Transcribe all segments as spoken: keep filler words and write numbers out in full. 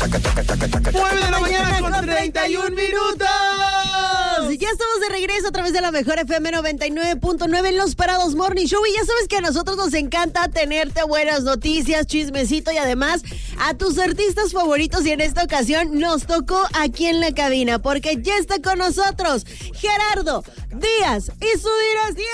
nueve de la mañana con treinta y un minutos. Ya estamos de regreso a través de la mejor F M noventa y nueve punto nueve en Los Parados Morning Show. Y ya sabes que a nosotros nos encanta tenerte buenas noticias, chismecito y además a tus artistas favoritos. Y en esta ocasión nos tocó aquí en la cabina porque ya está con nosotros Gerardo Díaz y su dinastía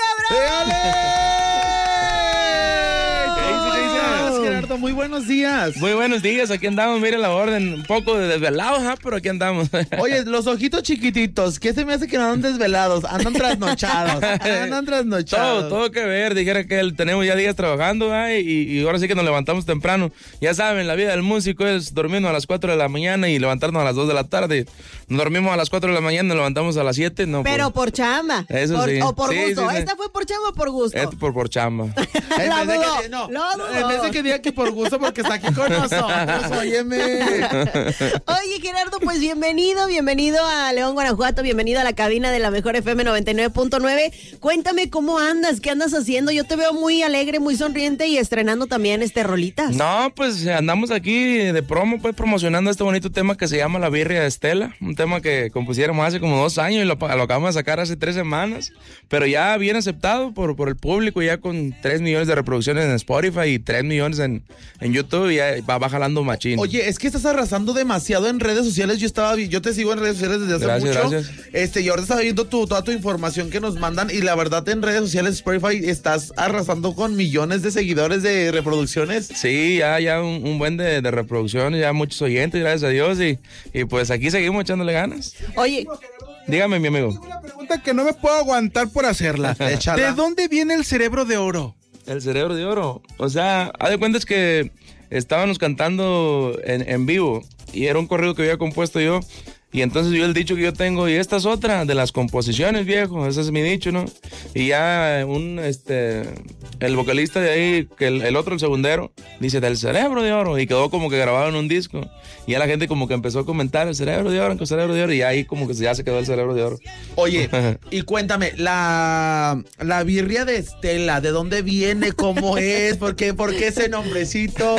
Gerardo, muy buenos días. Muy buenos días, aquí andamos, miren la orden, un poco de desvelados, ¿eh? Pero aquí andamos. Oye, los ojitos chiquititos, ¿qué se me hace que no andan desvelados? Andan trasnochados, andan trasnochados. Todo, todo que ver, dijera que tenemos ya días trabajando, ¿eh? y, y ahora sí que nos levantamos temprano. Ya saben, la vida del músico es dormirnos a las cuatro de la mañana y levantarnos a las dos de la tarde. Nos dormimos a las cuatro de la mañana y nos levantamos a las siete, no. Pero por, por chamba. Eso por, sí. O por sí, gusto. Sí, sí. ¿Esta fue por chamba o por gusto? Esto por, por chamba. La en, vez dudó, que, no, lo no, dudó. en vez de que diga que por gusto porque está aquí con nosotros, óyeme. Oye, Gerardo, pues bienvenido, bienvenido a León, Guanajuato, bienvenido a la cabina de la mejor F M noventa y nueve punto nueve. Cuéntame cómo andas, qué andas haciendo. Yo te veo muy alegre, muy sonriente y estrenando también este rolitas. No, pues andamos aquí de promo, pues promocionando este bonito tema que se llama La Birria de Estela, un tema que compusiéramos hace como dos años y lo, lo acabamos de sacar hace tres semanas, pero ya bien aceptado por, por el público, ya con tres millones de reproducciones en Spotify y tres millones en, en YouTube, y ya va, va jalando machín. Oye, es que estás arrasando demasiado en redes sociales. Yo estaba, yo te sigo en redes sociales desde hace gracias, mucho. Gracias. Este, y ahora estaba viendo tu, toda tu información que nos mandan y la verdad en redes sociales Spotify estás arrasando con millones de seguidores de reproducciones. Sí, ya, ya un, un buen de, de reproducciones, ya muchos oyentes, gracias a Dios, y, y pues aquí seguimos echándole ganas. Oye, dígame, mi amigo. Tengo una pregunta que no me puedo aguantar por hacerla. Échala. ¿De dónde viene el cerebro de oro? El cerebro de oro. O sea, haz de cuenta es que estábamos cantando en, en vivo y era un corrido que había compuesto yo. Y entonces yo el dicho que yo tengo, y esta es otra de las composiciones, viejo, ese es mi dicho, ¿no? Y ya un, este, el vocalista de ahí, que el, el otro, el segundero, dice, del cerebro de oro, y quedó como que grabado en un disco. Y ya la gente como que empezó a comentar, el cerebro de oro, el cerebro de oro, y ahí como que ya se quedó el cerebro de oro. Oye, y cuéntame, la, la birria de Estela, ¿de dónde viene? ¿Cómo es? ¿Por qué, por qué ese nombrecito?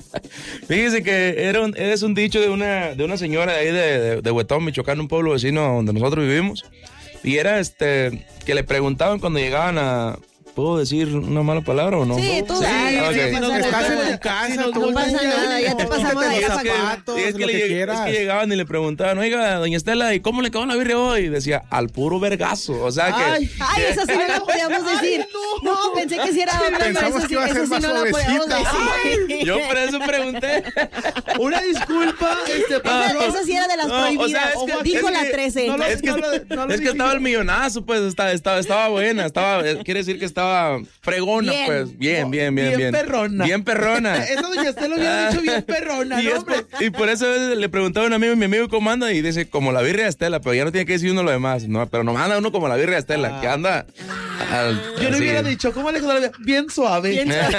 Fíjese que era un, es un dicho de una, de una señora de ahí de, de, de Huetón, Michoacán, un pueblo vecino donde nosotros vivimos, y era este que le preguntaban cuando llegaban a, ¿puedo decir una mala palabra o no? sí, tú Sí, dale, okay. no Si nos pasa estás nada. en tu casa, no, no pasa nada, ya te pasamos de ahí tenías para que- acá. zapatos, Y es, lo que que le- quieras. es que llegaban y le preguntaban, oiga, doña Estela, ¿y cómo le quedó la birria hoy? Y decía, al puro vergazo. O sea que. Ay, Ay, esa sí no la podíamos decir. No, pensé que sí era otra, pero Pensamos esa que sí, iba a ser esa sí más no la podíamos suavecita. decir. Yo por eso pregunté. una disculpa, este, Esa, patrón. esa sí era de las No, o sea, prohibidas. es que- Dijo es la que- trece. no lo- Es que, no lo- no lo es que estaba el millonazo, pues, estaba, estaba, estaba buena, estaba, eh, quiere decir que estaba fregona, Bien. pues, bien, bien, bien, Bien bien. perrona. Bien perrona. Eso doña Estela hubiera dicho bien perrona, Y, ¿no, es hombre? por, y por eso a veces le preguntaba a un amigo, mi amigo, ¿cómo anda? Y dice, como la birria de Estela, pero ya no tiene que decir uno lo demás. No, pero nomás anda uno como la birria de Estela, que anda. al- Yo le así. hubiera dicho, ¿cómo le quedó la vida? Bien suave. Bien, bien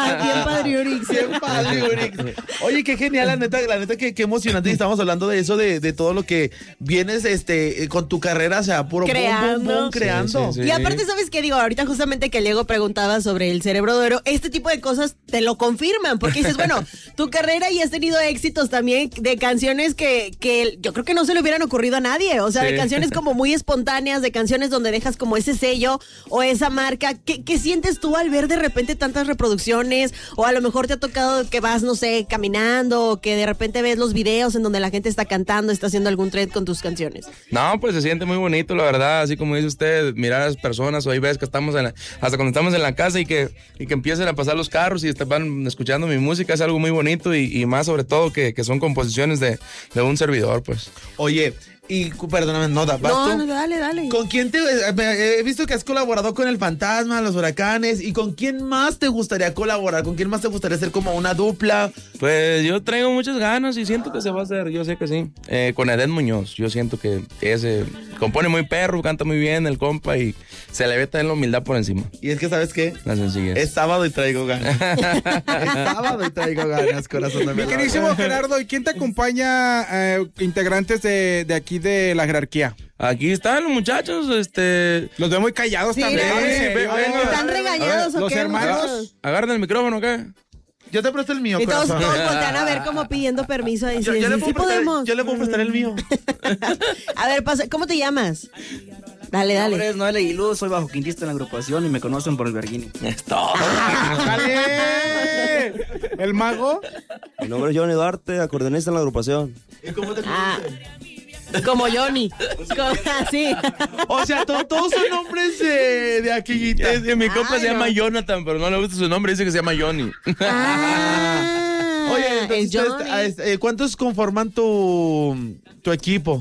padre, Urix. Bien padre, Urix. Oye, qué genial, la neta, la neta, que qué emocionante. Y estamos hablando de eso, de, de todo lo que vienes este, eh, con tu carrera, o sea, puro boom, boom, Creando. boom, creando. Sí, sí, sí. Y aparte, ¿sabes qué digo? Ahorita justamente que Diego preguntaba sobre el cerebro de oro, este tipo de cosas te lo confirman, porque dices, bueno, tu carrera y has tenido éxitos también de canciones que, que yo creo que no se le hubieran ocurrido a nadie, o sea, Sí. de canciones como muy espontáneas, de canciones donde dejas como ese sello o esa marca. ¿Qué, qué sientes tú al ver de repente tantas reproducciones? O a lo mejor te ha tocado que vas, no sé, caminando, o que de repente ves los videos en donde la gente está cantando, está haciendo algún trend con tus canciones. No, pues se siente muy bonito, la verdad, así como dice usted, mirar a las personas, o ahí ves que estamos en la, hasta cuando estamos en la casa y que, y que empiecen a pasar los carros y van escuchando mi música, es algo muy bonito y, y más sobre todo que, que son composiciones de, de un servidor, pues. Oye, y cu- perdóname, no, da- vas No, tú. no, dale, dale. ¿Con quién te eh, me- he visto que has colaborado con El Fantasma, Los Huracanes? ¿Y con quién más te gustaría colaborar? ¿Con quién más te gustaría hacer como una dupla? Pues yo traigo muchas ganas y siento que se va a hacer, yo sé que sí. Eh, con Edén Muñoz, yo siento que ese compone muy perro, canta muy bien el compa y se le ve también la humildad por encima, Y es que, ¿sabes qué? la sencillez. Es sábado y traigo ganas. Es sábado y traigo ganas, corazón de Mi mi queridísimo Gerardo, ¿y quién te acompaña, eh, integrantes de, de aquí de la jerarquía? Aquí están los muchachos, este... Los veo muy callados Sí, también. no, sí, ¿eh? ve- venga. Están regañados, A ver, ¿o los qué? hermanos. Agarren el micrófono, ¿qué? Yo te presto el mío, Y todos, corazón. todos voltean a ver como pidiendo permiso. Y Yo, dicen, yo le sí, puedo sí prestar, podemos. yo le puedo prestar el mío. A ver, pasa, ¿cómo te llamas? Dale, Mi dale. nombre es Noel Aguilú, soy bajo quintista en la agrupación y me conocen por el Berguini. ¡Dale! ¿El mago? Mi nombre es Johnny Duarte, acordeonista en la agrupación. ¿Y cómo te Ah, como Johnny. Como- Así. O sea, to- todos son nombres de, de aquí. Es que mi compa Ay, se no. llama Jonathan, pero no le gusta su nombre, dice que se llama Johnny. Ah, Oye, el entonces, Johnny. ah, este, eh, ¿cuántos conforman tu, tu equipo?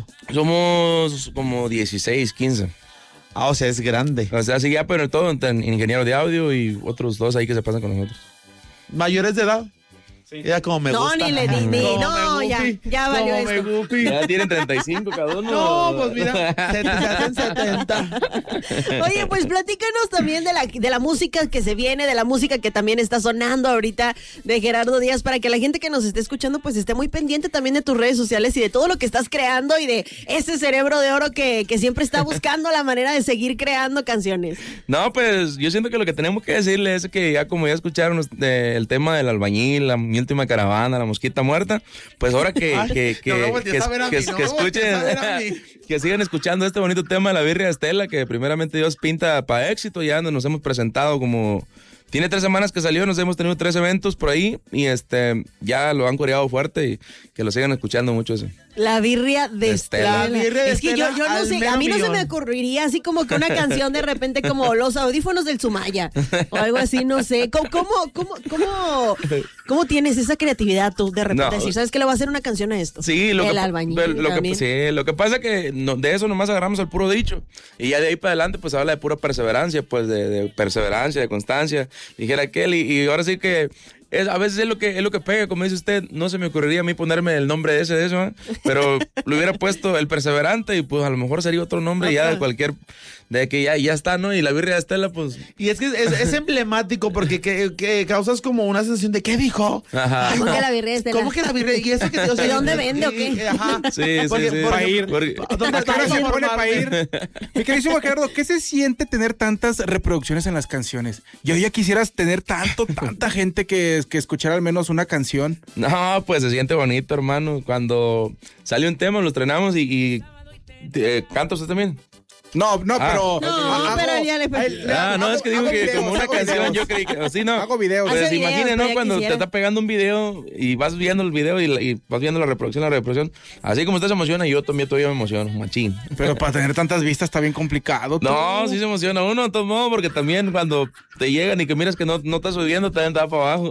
Somos como dieciséis, quince. Ah, o sea, es grande. O sea, sí, ya, pero todo, en ingeniero de audio y otros dos ahí que se pasan con nosotros. ¿Mayores de edad? Sí. Ya como me No, gusta. ni le di, ni- Como no, me ya, gufi, ya valió como me esto. gufi. Ya tienen treinta y cinco cada uno. No, pues mira, se, se hacen setenta. Oye, pues platícanos también de la, de la música que se viene, de la música que también está sonando ahorita de Gerardo Díaz, para que la gente que nos esté escuchando pues esté muy pendiente también de tus redes sociales y de todo lo que estás creando y de ese cerebro de oro que, que siempre está buscando la manera de seguir creando canciones. No, pues yo siento que lo que tenemos que decirle es que ya como ya escucharon de- el tema del albañil, la mi última caravana, la mosquita muerta, pues ahora que, Ay, que, que, no me que, voltees a ver a que- mí, no que me voltees escuchen, a ver a mí. que sigan escuchando este bonito tema de la birria de Estela, que primeramente Dios pinta para éxito, ya nos hemos presentado como... Tiene tres semanas que salió, nos hemos tenido tres eventos por ahí y este ya lo han coreado fuerte y que lo sigan escuchando mucho eso. La birria de De Estela. Estela. La birria de Es que yo, Estela yo no al sé, a mero mí no se millón. me ocurriría así como que una canción de repente como Los Audífonos del Sumaya o algo así, no sé. ¿Cómo, cómo, cómo, cómo, cómo tienes esa creatividad tú de repente? No. Decir, ¿sabes qué le voy a hacer una canción a esto? Sí, lo El que, albañil pero lo que, también. sí, lo que pasa es que no- de eso nomás agarramos el puro dicho y ya de ahí para adelante pues habla de pura perseverancia, pues de, de perseverancia, de constancia, dijera aquel y, y ahora sí que es, a veces es lo que es lo que pega, como dice usted, no se me ocurriría a mí ponerme el nombre de ese de eso, ¿eh? Pero lo hubiera puesto el perseverante y pues a lo mejor sería otro nombre ya de cualquier, de que ya, ya está, ¿no? Y la birria de Estela pues... Y es que es, es emblemático porque que, que causas como una sensación de ¿qué dijo? Ajá. ¿Cómo que la birria de Estela? ¿Cómo que la birria? ¿Y eso que o sea, ¿Y dónde vende o qué? y- Ajá. Sí, sí, Porque- sí. porque- Pa' ir. Porque- ¿Dónde ¿A qué hora vas a se pone para formarme? ir? Mi queridísimo Gerardo, ¿qué se siente tener tantas reproducciones en las canciones? Yo ya quisieras tener tanto, tanta gente que, que escuchara al menos una canción. No, pues se siente bonito, hermano. Cuando sale un tema, lo estrenamos y, y eh, ¿canta usted también? No, no, Ah. pero... No, hago- pero ya le- ay, le Ah, hago- no, es que digo hago que videos, como una hago canción, videos. yo creí que así, no. Hago videos. Pues Hace videos, imaginen, pero ¿no? ya Cuando quisiera. te está pegando un video y vas viendo el video y, la- y vas viendo la reproducción, la reproducción. Así como usted se emociona, yo también todavía me emociono, machín. Pero para tener tantas vistas está bien complicado. tú. No, sí se emociona uno, de todos modos, porque también cuando te llegan y que miras que no, no estás subiendo, también te va para abajo.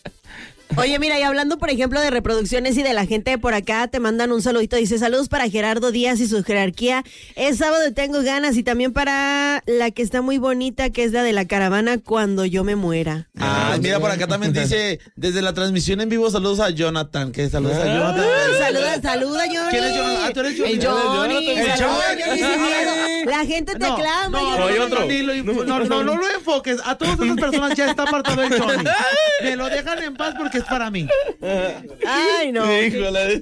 Oye, mira, y hablando, por ejemplo, de reproducciones y de la gente de por acá, te mandan un saludito. Dice, saludos para Gerardo Díaz y su jerarquía. Es sábado y tengo ganas. Y también para la que está muy bonita, que es la de la caravana Cuando yo me muera. Ah, mira, por acá también dice, desde la transmisión en vivo, saludos a Jonathan. Que saludos a Ay, Jonathan. saluda, saluda, Johnny. ¿Quién es Jonathan? Ah, tú eres Johnny. El Johnny. El Saluda, Johnny. Johnny, sin miedo. La gente te No, aclama, no, Johnny. no, Hay no, otro. no, ni lo info- no, no, no lo enfoques. A todas esas personas ya está apartado el Johnny. Me lo dejan en paz porque es para mí. Ay, no. Híjole.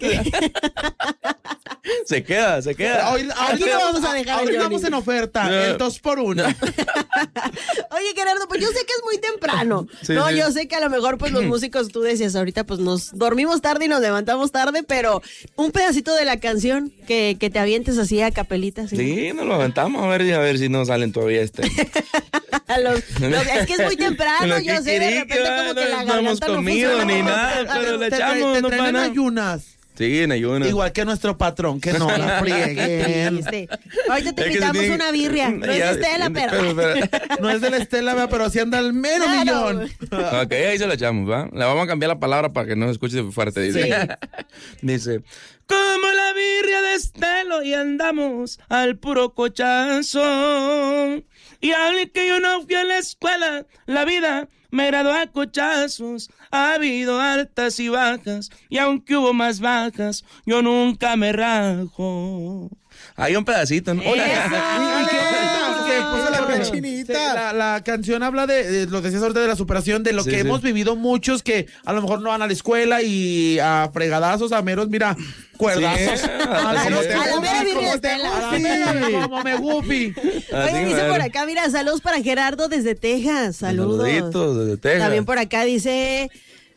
Se queda, se queda. Hoy, Aquí lo vamos a dejar, Hoy Johnny. vamos en oferta. El dos por uno. Oye, Gerardo, pues yo sé que es muy temprano. Sí, no, sí. yo sé que a lo mejor, pues los músicos, tú decías ahorita, pues nos dormimos tarde y nos levantamos tarde, pero un pedacito de la canción que, que te avientes así a capelita. ¿sí? Sí, nos lo aventamos a ver, a ver si no salen todavía este. A los- los- es que es muy temprano, Lo yo que sé, de querí, repente que como que la no, no hemos garganta no comido funciona. ni nada, pero le Te- echamos, te no traen para en nada. ayunas. Sí, en ayunas. Igual que nuestro patrón, que no la frieguen. Triste. Ahorita te Es que se invitamos tiene- una birria. No es Ya, de Estela, pero- perra. pero- No es de la Estela, vea, pero sí anda al menos Claro. millón. Ok, ahí se la echamos, ¿va? Le vamos a cambiar la palabra para que no se escuche fuerte. Dice, Sí. dice como la birria de Estelo y andamos al puro cochazo. Y al que yo no fui a la escuela, la vida me graduó a cochazos. Ha habido altas y bajas, y aunque hubo más bajas, yo nunca me rajo. Hay un pedacito, ¿no? Eso. ¿Y qué bonito? Se puso la piel Sí, chinita. la, la canción habla de, de lo decías ahorita de la superación, de lo Sí, que sí. hemos vivido muchos que a lo mejor no van a la escuela y a fregadazos, a meros, mira, cuerdazos. Sí. A la Como mera te gusta. Goofy, A la mera como te birria gusta, Estela. como me goofy. Así, Oye, dice madre. por acá, mira, saludos para Gerardo desde Texas. Saludos. Saluditos desde Texas. También por acá dice,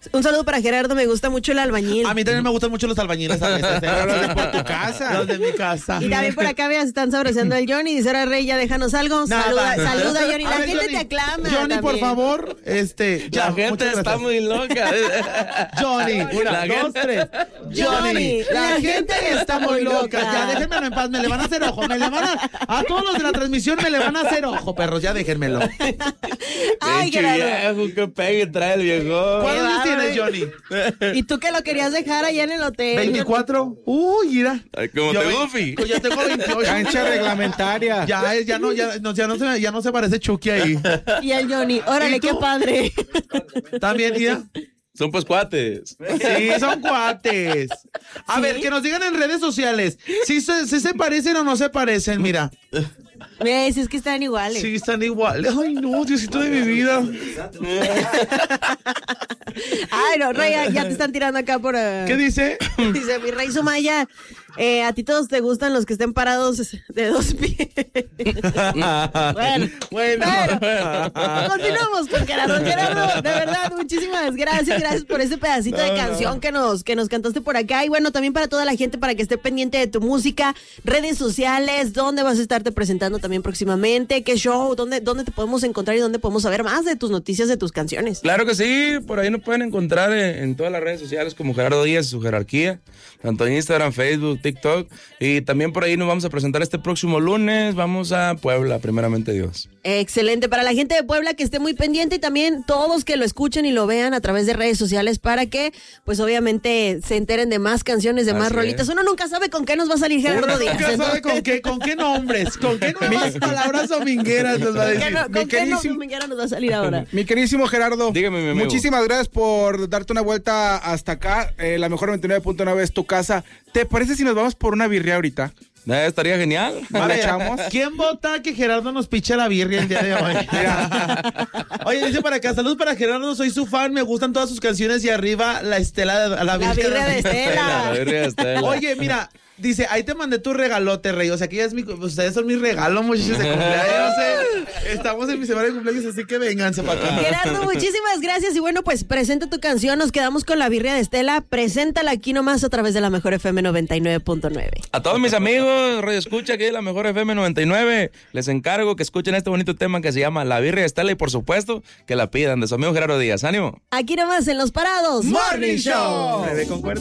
Un saludo para Gerardo, me gusta mucho el albañil. A mí también me gustan mucho los albañiles a veces. Pero los de por tu casa. Los de mi casa. Y también por acá, veas, están saboreando el Johnny. Dice, ahora Rey, ya déjanos algo. Nada. Saluda, saluda, Johnny. La A ver, gente Johnny, te aclama. Johnny, por también. favor, este. Ya, La gente muchas está gracias. muy loca. Johnny, una, La dos, gente- tres. Johnny, Johnny, la, gente está muy loca. Ya, déjenmelo en paz, me le van a hacer ojo. Me le van a, a todos los de la transmisión me le van a hacer ojo, perros, ya déjenmelo. Ay, Pinche Gerardo. viejo, qué pegue trae el viejo. ¿Cuántos años bárbaro. tienes, Johnny? ¿Y tú que lo querías dejar allá en el hotel? ¿veinticuatro? Uy, mira. Ay, como Yo te ve- Goofy. Yo tengo veintiocho. Cancha reglamentaria. Ya, es- ya, no, ya, no, ya, no se, ya no se parece Chucky ahí. Y el Johnny, órale, ¿Y tú? qué padre. También, mira. Son pues cuates. Sí, son cuates. A ¿Sí? ver, que nos digan en redes sociales si se, si se parecen o no se parecen, mira. Ves, es que están iguales. Sí, están iguales. Ay, no, Diosito de mi vida. Ay, no, Rey, ya, ya te están tirando acá por... eh, ¿Qué dice? Dice, mi Rey Sumaya, eh, a ti todos te gustan los que estén parados de dos pies. Bueno, Bueno. bueno, continuamos con Gerardo. Gerardo, de verdad, muchísimas gracias. Gracias por este pedacito de canción que nos, que nos cantaste por acá. Y bueno, también para toda la gente, para que esté pendiente de tu música, redes sociales, dónde vas a estarte presentando también próximamente, qué show, dónde, dónde te podemos encontrar y dónde podemos saber más de tus noticias, de tus canciones. Claro que sí, por ahí nos pueden encontrar en, en todas las redes sociales como Gerardo Díaz y su jerarquía, tanto en Instagram, Facebook, TikTok, y también por ahí nos vamos a presentar este próximo lunes, vamos a Puebla, primeramente Dios. Excelente, para la gente de Puebla que esté muy pendiente y también todos que lo escuchen y lo vean a través de redes sociales para que pues obviamente se enteren de más canciones, de más Así rolitas. es. Uno nunca sabe con qué nos va a salir Gerardo Uno Díaz. nunca sabe entonces- con qué, con qué nombres, con qué nuevas palabras domingueras nos va a ¿Con qué, decir. no, Mi con qué no- queridísimo- dominguera nos va a salir ahora? Mi queridísimo Gerardo, Dígame, mi amigo. muchísimas gracias por darte una vuelta hasta acá. Eh, la mejor noventa y nueve punto nueve es tu casa. ¿Te parece si nos vamos por una birria ahorita? Eh, estaría genial. ¿Le echamos? ¿Quién vota que Gerardo nos piche la birria el día de hoy? Oye, dice para acá, saludos para Gerardo, soy su fan, me gustan todas sus canciones y arriba la estela de la La Virgen birria de La Estela. birria de Estela. Oye, mira, dice, ahí te mandé tu regalote, Rey. O sea, que ya es mi, ustedes son mi regalo, muchachos de cumpleaños. eh. Estamos en mi semana de cumpleaños, así que vénganse para acá. Gerardo, muchísimas gracias. Y bueno, pues presenta tu canción. Nos quedamos con la birria de Estela. Preséntala aquí nomás a través de la mejor F M noventa y nueve punto nueve. A todos mis amigos, Radio Escucha, aquí de la mejor F M noventa y nueve, les encargo que escuchen este bonito tema que se llama La Birria de Estela y por supuesto que la pidan de su amigo Gerardo Díaz. ¡Ánimo! Aquí nomás en Los Parados. Morning Show. Bebé con cuerda.